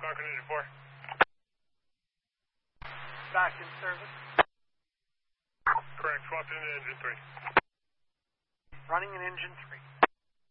Falcon Engine 4. Back in service. Correct, swapped into Engine 3. Running in Engine 3.